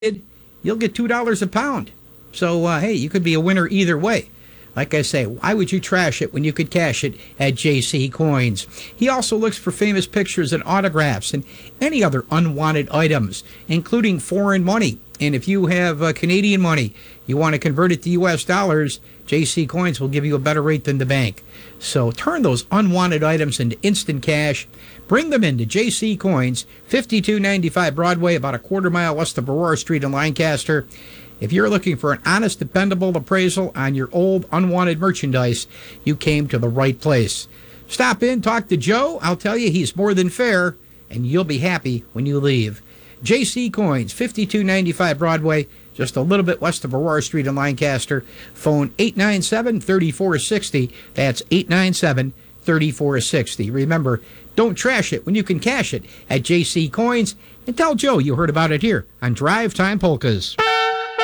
you'll get $2 a pound. So, hey, you could be a winner either way. Like I say, why would you trash it when you could cash it at JC Coins? He also looks for famous pictures and autographs and any other unwanted items, including foreign money. And if you have Canadian money, you want to convert it to U.S. dollars, JC Coins will give you a better rate than the bank. So turn those unwanted items into instant cash. Bring them into JC Coins, 5295 Broadway, about a quarter mile west of Aurora Street in Lancaster. If you're looking for an honest, dependable appraisal on your old, unwanted merchandise, you came to the right place. Stop in, talk to Joe. I'll tell you, he's more than fair, and you'll be happy when you leave. JC Coins, 5295 Broadway, just a little bit west of Aurora Street in Lancaster. Phone 897-3460. That's 897-3460. Remember, don't trash it when you can cash it at JC Coins. And tell Joe you heard about it here on Drive Time Polkas.